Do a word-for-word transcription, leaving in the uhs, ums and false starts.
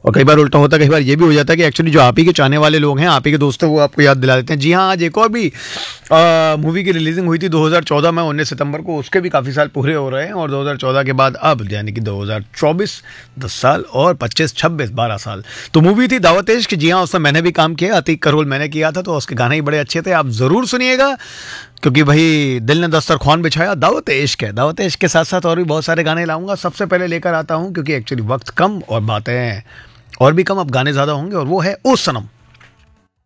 और कई बार उल्टा होता है, कई बार ये भी हो जाता है कि एक्चुअली जो आप ही के चाहने वाले लोग हैं, आप ही के दोस्त हैं, वो आपको याद दिला देते हैं। जी हाँ, आज एक और भी मूवी की रिलीजिंग हुई थी दो हज़ार चौदह में उन्नीस सितंबर को, उसके भी काफ़ी साल पूरे हो रहे हैं। और दो हज़ार चौदह के बाद अब यानी कि दो हज़ार चौबीस, दस साल और पच्चीस छब्बीस बारह साल। तो मूवी थी दावत इश्क। जी हाँ, उसमें मैंने भी काम किया, अतीक का रोल मैंने किया था, तो उसके गाने ही बड़े अच्छे थे। आप ज़रूर सुनिएगा, क्योंकि भाई दिल ने दस्तरखान बिछाया दावत इश्क है। दावत इश्क के साथ साथ और भी बहुत सारे गाने लाऊंगा। सबसे पहले लेकर आता हूँ, क्योंकि एक्चुअली वक्त कम और बातें और भी कम, अब गाने ज़्यादा होंगे, और वो है ओ सनम।